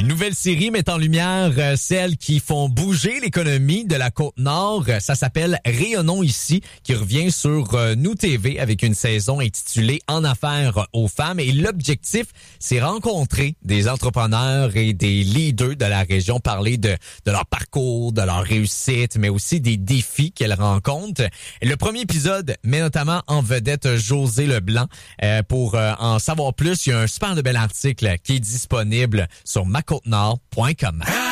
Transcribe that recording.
Une nouvelle série met en lumière celles qui font bouger l'économie de la Côte-Nord. Ça s'appelle Rayonnons ici, qui revient sur Nous TV avec une saison intitulée En affaires aux femmes. Et l'objectif, c'est rencontrer des entrepreneurs et des leaders de la région, parler de leur parcours, de leur réussite, mais aussi des défis qu'elles rencontrent. Le premier épisode met notamment en vedette José Leblanc. Pour en savoir plus, il y a un super de bel article qui est disponible sur macôtenord.com.